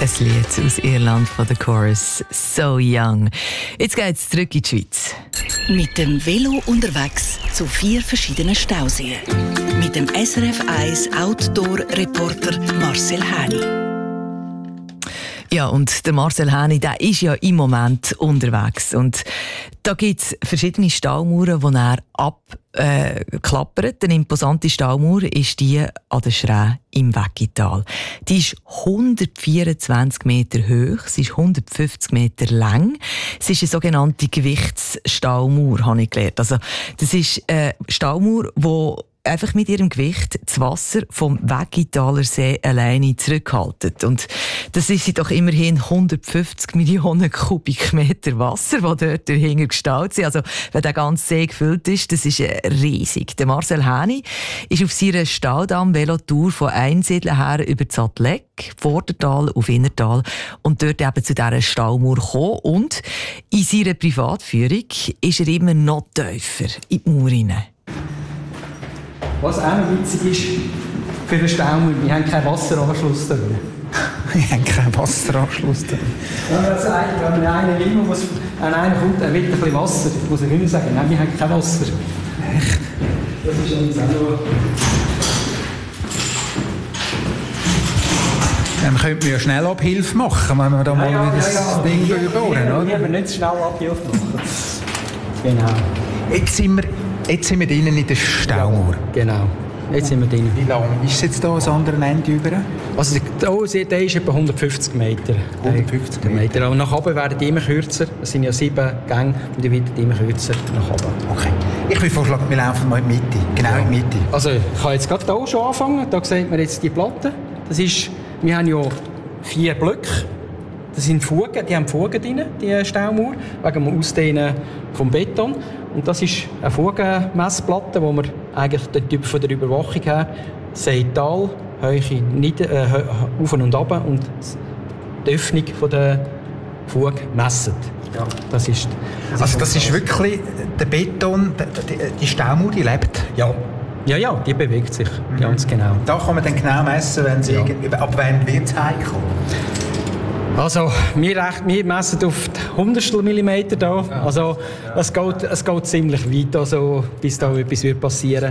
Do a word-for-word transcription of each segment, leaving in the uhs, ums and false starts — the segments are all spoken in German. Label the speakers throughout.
Speaker 1: Ein Lied aus Irland von The Chorus, «So Young». Jetzt geht es zurück in die Schweiz.
Speaker 2: Mit dem Velo unterwegs zu vier verschiedenen Stauseen. Mit dem S R F eins Outdoor-Reporter Marcel Häni.
Speaker 1: Ja, und der Marcel Häni, der ist ja im Moment unterwegs. Und da gibt es verschiedene Staumauern, die er abklappert. Äh, Eine imposante Staumauer ist die an der Schräh im Weggital. Die ist hundertvierundzwanzig Meter hoch, sie ist hundertfünfzig Meter lang. Es ist eine sogenannte Gewichtsstaumauer, habe ich gelernt. Also, das ist eine Staumauer, die einfach mit ihrem Gewicht das Wasser vom Weggitaler See alleine zurückhalten. Und das ist doch immerhin hundertfünfzig Millionen Kubikmeter Wasser, die dort dahinter gestaut sind. Also, wenn der ganze See gefüllt ist, das ist riesig. Der Marcel Häni ist auf seiner Staudamm-Velotour von Einsiedeln her über das Adleck, Vordertal auf Innertal und dort eben zu dieser Staumauer gekommen. Und in seiner Privatführung ist er immer noch tiefer in die Mauer hinein.
Speaker 3: Was auch noch witzig ist für den Staumauer, wir haben keinen Wasseranschluss da drin.
Speaker 4: Wir haben keinen Wasseranschluss da drin.
Speaker 3: Wenn man sagt, wenn man einen will, muss, an einen kommt, er will ein bisschen Wasser, muss er immer sagen, nein, wir haben kein Wasser.
Speaker 4: Echt?
Speaker 3: Das ist uns auch noch...
Speaker 4: Dann könnten wir ja schnell Abhilfe machen, wenn wir da mal
Speaker 3: ja, ja,
Speaker 4: das
Speaker 3: ja, ja.
Speaker 4: Ding überbohren, oder?
Speaker 3: Wir haben nicht schnell Abhilfe machen. Genau.
Speaker 4: Jetzt sind wir, jetzt sind wir drinnen in der Staumauer.
Speaker 3: Ja, genau. Jetzt sind wir drin.
Speaker 4: Wie lang ist es jetzt hier ans andere Ende über?
Speaker 3: Also der, der ist etwa hundertfünfzig Meter.
Speaker 4: hundertfünfzig Meter.
Speaker 3: Aber nach oben werden die immer kürzer. Es sind ja sieben Gänge und die werden immer kürzer nach oben.
Speaker 4: Okay. Ich würde vorschlagen, wir laufen mal in die Mitte. Genau ja. in die Mitte.
Speaker 3: Also ich kann jetzt gerade hier schon anfangen. Da sieht man jetzt die Platte. Das ist, wir haben ja vier Blöcke. Das sind Fugen, die haben Fugen drin, die Staumauer, wegen dem Ausdehnen vom Beton. Und das ist eine Fugenmessplatte, wo wir eigentlich den Typ von der Überwachung haben. Seital, Höhe nieder, äh, auf und ab und die Öffnung der Fuge messen. Ja, das ist, das
Speaker 4: also
Speaker 3: ist
Speaker 4: das ist wirklich der Beton, die, die Staumauer, die lebt?
Speaker 3: Ja. Ja, ja, die bewegt sich, mhm. ganz genau.
Speaker 4: Da kann man dann genau messen, wenn sie ja. ab wann wird es heimkommen?
Speaker 3: Also, wir, recht, wir messen auf die Hundertstel Millimeter da. Ja. Also, es geht, es geht ziemlich weit, also, bis da etwas wird passieren.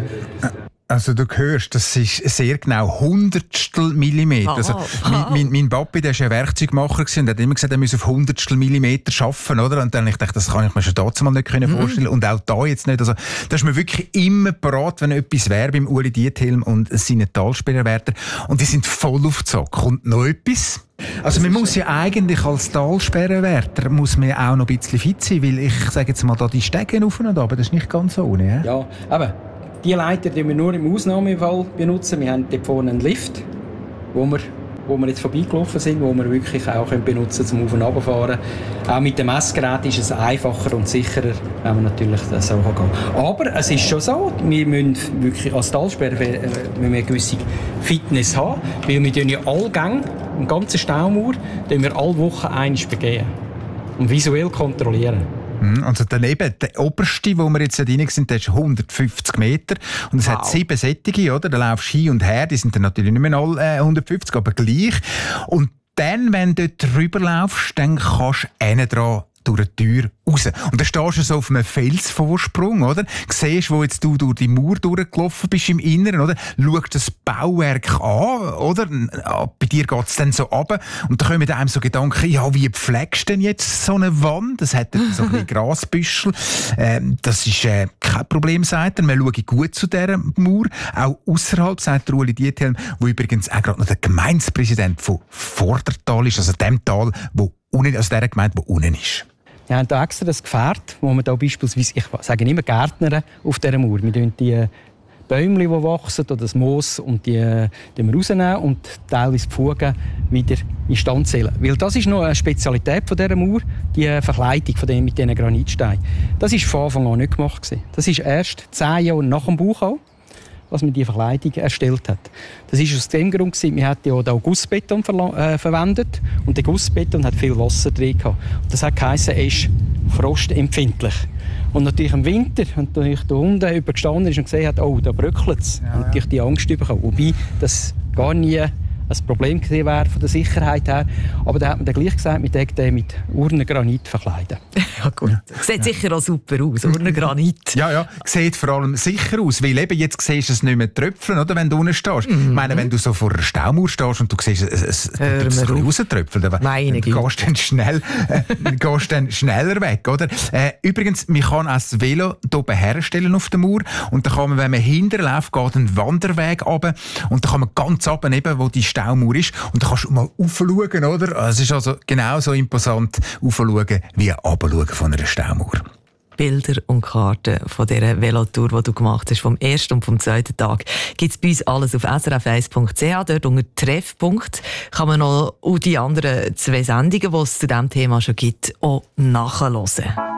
Speaker 4: Also du hörst, das ist sehr genau Hundertstel Millimeter.
Speaker 1: Oh,
Speaker 4: also,
Speaker 1: oh.
Speaker 4: mein, mein, mein Papi, der war ein Werkzeugmacher und hat immer gesagt, er müsse auf Hundertstel Millimeter arbeiten, oder? Und dann ich dachte, das kann ich mir schon dazu mal nicht vorstellen. Mm. Und auch da jetzt nicht. Also, da ist man wirklich immer parat, wenn etwas wäre beim Uli Diethelm und seinen Talsperrwärter. Und die sind voll auf den Sack. Und noch etwas? Also man muss ja eigentlich als Talsperrenwärter muss man ja auch noch ein bisschen fit sein, weil ich sage jetzt mal, da die Stegen auf und ab, das ist nicht ganz ohne. Ja,
Speaker 3: ja, aber die Leiter, die wir nur im Ausnahmefall benutzen, wir haben dort vorne einen Lift, wo wir, wo wir jetzt vorbeigelaufen sind, wo wir wirklich auch benutzen können, zum Auf- und Abfahren. Auch mit dem Messgerät ist es einfacher und sicherer, wenn man natürlich so gehen kann. Aber es ist schon so, wir müssen wirklich als Talsperre eine gewisse Fitness haben, weil wir ja alle Gänge, im ganzen Staumauer, wir alle Wochen einmal begehen und visuell kontrollieren.
Speaker 4: Also daneben, der oberste, wo wir jetzt drin sind, der ist hundertfünfzig Meter und es wow. hat sieben Sättige, oder? Da laufst du hin und her, die sind dann natürlich nicht mehr alle äh, hundertfünfzig, aber gleich. Und dann, wenn du dort drüber laufst, dann kannst du innen dran durch die Tür raus. Und dann stehst du so auf einem Felsvorsprung, oder? Du siehst, wo jetzt du durch die Mauer durchgelaufen bist im Inneren, oder? Schaust das Bauwerk an, oder? Bei dir geht es dann so runter. Und dann kommen einem so Gedanken, ja, wie pflegst du denn jetzt so eine Wand? Das hat so ein bisschen Grasbüschel. Ähm, das ist äh, kein Problem, sagt er. Wir schauen gut zu dieser Mauer. Auch außerhalb, sagt der Uli Diethelm, wo übrigens auch gerade noch der Gemeindepräsident von Vordertal ist, also dem Tal, wo unten, also der Gemeinde, wo unten ist.
Speaker 3: Wir haben hier extra das Gefährt, wo wir da beispielsweise, ich sage immer Gärtner auf dieser Mauer. Wir nehmen die Bäume, die wachsen, oder das Moos, und die, die wir rausnehmen und teilweise die Fugen wieder in Stand zählen. Weil das ist noch eine Spezialität von dieser Mauer, die Verkleidung von den, mit diesen Granitsteinen. Das war von Anfang an nicht gemacht. Das ist erst zehn Jahre nach dem Bauchau, was man die Verkleidung erstellt hat. Das ist aus dem Grund, wir hatten ja da Gussbeton ver- äh, verwendet und der Gussbeton hat viel Wasser drin gehabt. Und das hat geheißen, er ist frostempfindlich. Und natürlich im Winter, wenn natürlich der Hund übergestanden ist und gesehen hat, oh, da bröckelt es, ja, hat natürlich die Angst bekommen. Wobei das gar nie ein Problem gewesen wäre von der Sicherheit her. Aber da hat man dann gleich gesagt, man würde den mit Urnengranit verkleiden.
Speaker 1: Ja gut, sieht sicher auch super aus, Urnengranit.
Speaker 4: Ja, ja, sieht vor allem sicher aus, weil eben jetzt siehst du es nicht mehr tröpfeln, oder, wenn du unten stehst. Mhm. Ich meine, wenn du so vor einer Staumauer stehst und du siehst es, es, es ein rauströpfeln, dann, dann gehst du dann, schnell, äh, gehst dann schneller weg, oder? Äh, übrigens, man kann auch das Velo hier oben herstellen auf der Mauer und dann kann man, wenn man hinterläuft, geht ein Wanderweg runter und dann kann man ganz runter, eben, wo die Staumauer ist, und dann kannst du mal raufschauen, oder? Es ist also genauso imposant raufschauen wie runterschauen von einer Staumauer.
Speaker 1: Bilder und Karten von dieser Velotour, die du gemacht hast, vom ersten und vom zweiten Tag, gibt es bei uns alles auf s r f eins punkt c h. Dort unter Treffpunkt kann man noch die anderen zwei Sendungen, die es zu diesem Thema schon gibt, auch nachhören.